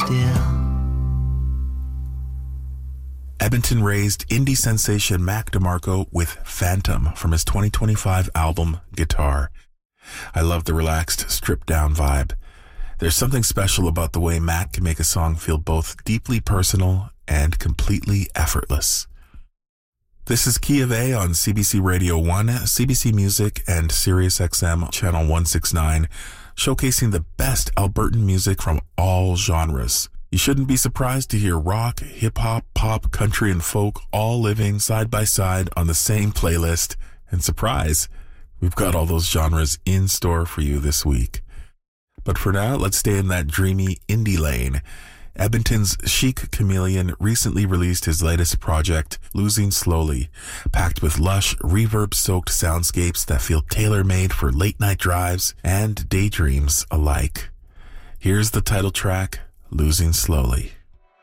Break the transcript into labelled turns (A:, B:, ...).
A: still.
B: Edmonton raised indie sensation Mac DeMarco with Phantom from his 2025 album Guitar. I love the relaxed, stripped-down vibe. There's something special about the way Mac can make a song feel both deeply personal and completely effortless. This is Key of A on CBC Radio 1, CBC Music, and SiriusXM Channel 169, showcasing the best Albertan music from all genres. You shouldn't be surprised to hear rock, hip-hop, pop, country, and folk all living side by side on the same playlist. And surprise, we've got all those genres in store for you this week. But for now, let's stay in that dreamy indie lane. Edmonton's Chic Chameleon recently released his latest project, Losing Slowly, packed with lush, reverb-soaked soundscapes that feel tailor-made for late-night drives and daydreams alike. Here's the title track, Losing Slowly.